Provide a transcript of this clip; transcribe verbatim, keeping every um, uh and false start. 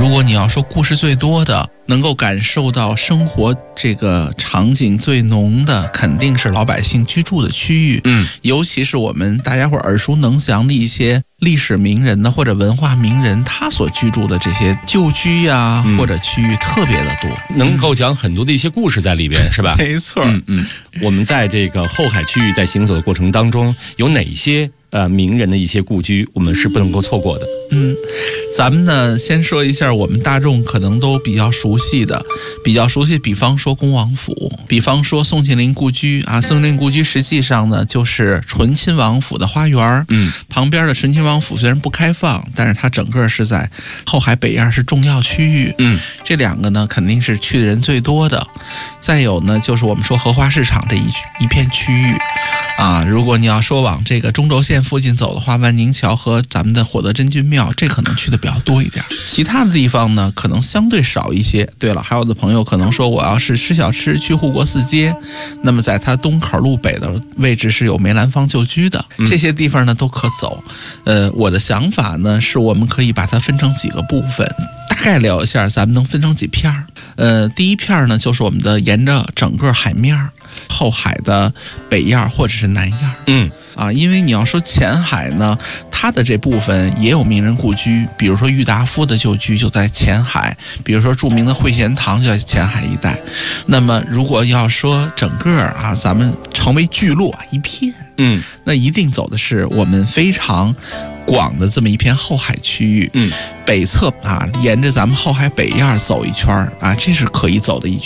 如果你要说故事最多的，能够感受到生活这个场景最浓的，肯定是老百姓居住的区域。 嗯， 尤其是我们大家伙耳熟能详的一些历史名人呢，或者文化名人，他所居住的这些旧居呀、嗯、或者区域特别的多， 能够讲很多的一些故事在里边，是吧？ 没错。 嗯嗯，我们在这个后海区域在行走的过程当中，有哪些呃名人的一些故居，我们是不能够错过的？ 嗯，咱们呢先说一下我们大众可能都比较熟悉的，比较熟悉，比方说恭王府，比方说宋庆龄故居啊。宋庆龄故居实际上呢就是醇亲王府的花园，嗯，旁边的醇亲王府虽然不开放，但是它整个是在后海北岸是重要区域，嗯，这两个呢肯定是去的人最多的。再有呢就是我们说荷花市场这一一片区域。啊，如果你要说往这个中轴线附近走的话，万宁桥和咱们的火德真君庙，这可能去的比较多一点。其他的地方呢，可能相对少一些。对了，还有的朋友可能说，我要是吃小吃去护国寺街，那么在它东口路北的位置是有梅兰芳旧居的，这些地方呢都可走。呃，我的想法呢，是我们可以把它分成几个部分。大概聊一下，咱们能分成几片儿。呃，第一片呢，就是我们的沿着整个海面后海的北沿或者是南沿。嗯啊，因为你要说前海呢，它的这部分也有名人故居，比如说郁达夫的旧居就在前海，比如说著名的会贤堂就在前海一带。那么如果要说整个啊，咱们成为聚落一片，嗯，那一定走的是我们非常广的这么一片后海区域，嗯，北侧啊，沿着咱们后海北沿走一圈啊，这是可以走的一圈。